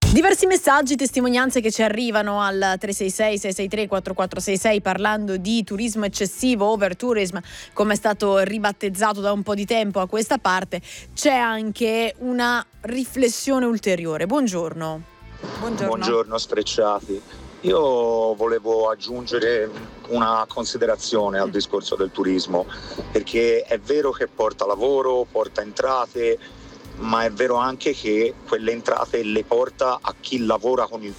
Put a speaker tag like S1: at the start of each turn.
S1: Diversi messaggi, testimonianze che ci arrivano al 366-663-4466 parlando di turismo eccessivo, overtourism, come è stato ribattezzato da un po' di tempo a questa parte. C'è anche una riflessione ulteriore. Buongiorno.
S2: Buongiorno Sfrecciati. Io volevo aggiungere una considerazione al discorso del turismo, perché è vero che porta lavoro, porta entrate, ma è vero anche che quelle entrate le porta a chi lavora con il